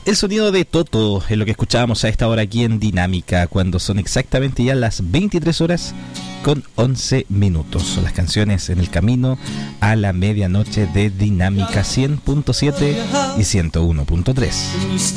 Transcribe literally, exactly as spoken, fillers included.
El sonido de Toto es lo que escuchábamos a esta hora aquí en Dinámica, cuando son exactamente ya las veintitrés horas con once minutos. Son las canciones en el camino a la medianoche de Dinámica cien punto siete y ciento uno punto tres.